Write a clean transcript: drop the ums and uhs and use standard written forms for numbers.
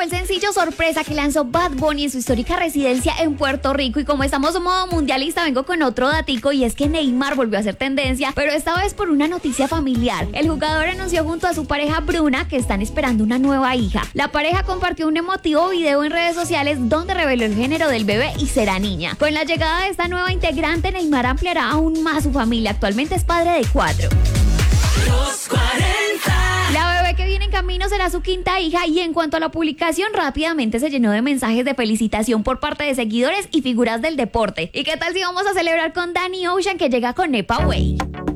el sencillo sorpresa que lanzó Bad Bunny en su histórica residencia en Puerto Rico. Y como estamos en modo mundialista, vengo con otro datico, y es que Neymar volvió a hacer tendencia, pero esta vez por una noticia familiar. El jugador anunció junto a su pareja Bruna que están esperando una nueva hija. La pareja compartió un emotivo video en redes sociales donde reveló el género del bebé y será niña. Con la llegada de esta nueva integrante, Neymar ampliará aún más su familia. Actualmente es padre de 4. Los 40. La bebé que viene en camino será su quinta hija, y en cuanto a la publicación, rápidamente se llenó de mensajes de felicitación por parte de seguidores y figuras del deporte. ¿Y qué tal si vamos a celebrar con Danny Ocean, que llega con Nepa Way?